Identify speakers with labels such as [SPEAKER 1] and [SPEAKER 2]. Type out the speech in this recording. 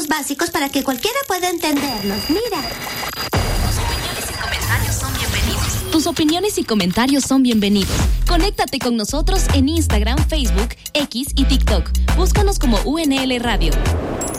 [SPEAKER 1] básicos para que cualquiera pueda entenderlos. Mira.
[SPEAKER 2] Tus opiniones y comentarios son bienvenidos. Conéctate con nosotros en Instagram, Facebook, X y TikTok. Búscanos como UNL Radio.